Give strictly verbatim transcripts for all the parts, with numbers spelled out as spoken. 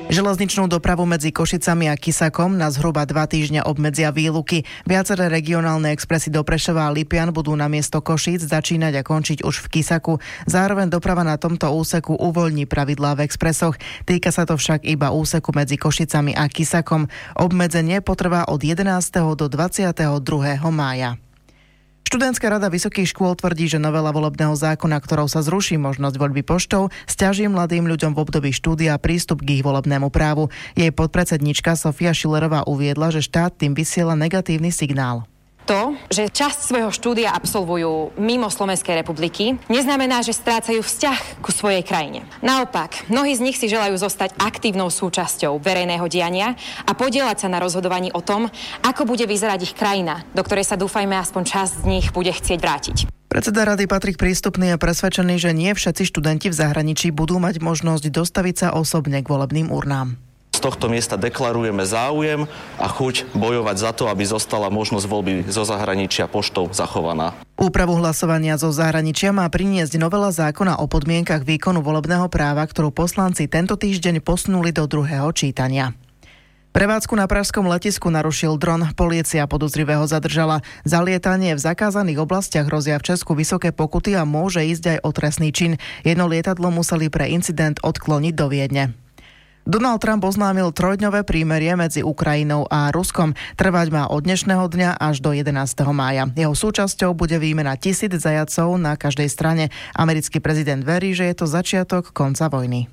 Železničnú dopravu medzi Košicami a Kisakom na zhruba dva týždňa obmedzia výluky. Viaceré regionálne expresy do Prešova a Lipian budú namiesto Košíc začínať a končiť už v Kisaku. Zároveň doprava na tomto úseku uvoľní pravidlá v expresoch. Týka sa to však iba úseku medzi Košicami a Kisakom. Obmedzenie potrvá od jedenásteho do dvadsiateho druhého mája. Študentská rada vysokých škôl tvrdí, že novela volebného zákona, ktorou sa zruší možnosť voľby poštou, sťaží mladým ľuďom v období štúdia prístup k ich volebnému právu. Jej podpredsednička Sofia Schillerová uviedla, že štát tým vysiela negatívny signál. To, že časť svojho štúdia absolvujú mimo Slovenskej republiky, neznamená, že strácajú vzťah ku svojej krajine. Naopak, mnohí z nich si želajú zostať aktívnou súčasťou verejného diania a podieľať sa na rozhodovaní o tom, ako bude vyzerať ich krajina, do ktorej sa dúfajme aspoň časť z nich bude chcieť vrátiť. Predseda rady Patrik Prístupný je presvedčený, že nie všetci študenti v zahraničí budú mať možnosť dostaviť sa osobne k volebným urnám. Z tohto miesta deklarujeme záujem a chuť bojovať za to, aby zostala možnosť voľby zo zahraničia poštou zachovaná. Úpravu hlasovania zo zahraničia má priniesť novela zákona o podmienkach výkonu volebného práva, ktorú poslanci tento týždeň posunuli do druhého čítania. Prevádzku na pražskom letisku narušil dron. Polícia podozrivého zadržala. Za lietanie v zakázaných oblastiach hrozia v Česku vysoké pokuty a môže ísť aj o trestný čin. Jedno lietadlo museli pre incident odkloniť do Viedne. Donald Trump oznámil trojdňové prímerie medzi Ukrajinou a Ruskom. Trvať má od dnešného dňa až do jedenásteho mája. Jeho súčasťou bude výmena tisíc zajatcov na každej strane. Americký prezident verí, že je to začiatok konca vojny.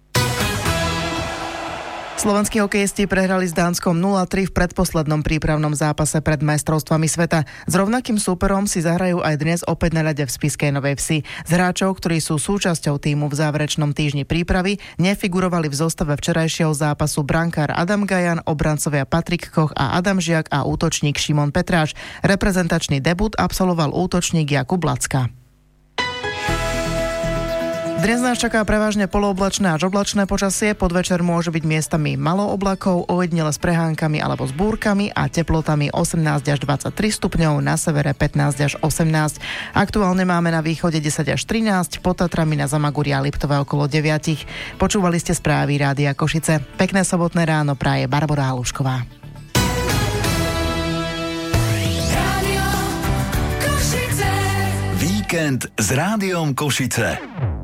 Slovenskí hokejisti prehrali s Dánskom nula tri v predposlednom prípravnom zápase pred majstrovstvami sveta. S rovnakým súperom si zahrajú aj dnes opäť na ľade v Spišskej Novej Vsi. Z hráčov, ktorí sú súčasťou tímu v záverečnom týždni prípravy, nefigurovali v zostave včerajšieho zápasu brankár Adam Gajan, obrancovia Patrik Koch a Adam Žiak a útočník Šimon Petráš. Reprezentačný debut absolvoval útočník Jakub Lacka. Dnes nás čaká prevažne polooblačné až oblačné počasie, podvečer môže byť miestami malo oblakov, ojedinele s prehánkami alebo s búrkami a teplotami osemnásť až dvadsaťtri stupňov, na severe pätnásť až osemnásť. Aktuálne máme na východe desať až trinásť, pod Tatrami na Zamaguri a Liptove okolo deväť. Počúvali ste správy Rádia Košice. Pekné sobotné ráno praje Barbora Halušková. Víkend s Rádiom Košice.